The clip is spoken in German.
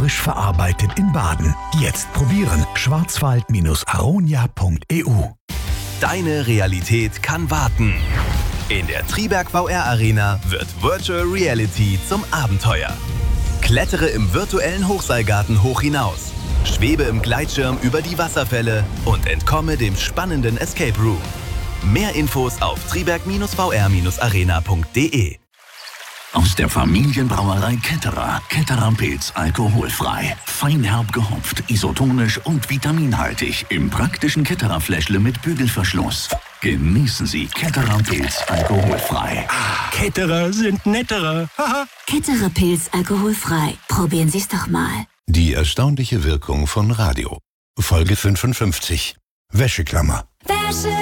frisch verarbeitet in Baden. Jetzt probieren. Schwarzwald-aronia.eu. Deine Realität kann warten. In der Triberg VR Arena wird Virtual Reality zum Abenteuer. Klettere im virtuellen Hochseilgarten hoch hinaus. Schwebe im Gleitschirm über die Wasserfälle und entkomme dem spannenden Escape Room. Mehr Infos auf triberg-vr-arena.de. Aus der Familienbrauerei Ketterer. Ketterer Pilz alkoholfrei. Feinherb gehopft, isotonisch und vitaminhaltig. Im praktischen Ketterer Fläschle mit Bügelverschluss. Genießen Sie Ketterer Pilz alkoholfrei. Ketterer sind netterer. Ketterer Pilz alkoholfrei. Probieren Sie es doch mal. Die erstaunliche Wirkung von Radio. Folge 55. Wäscheklammer. Wäsche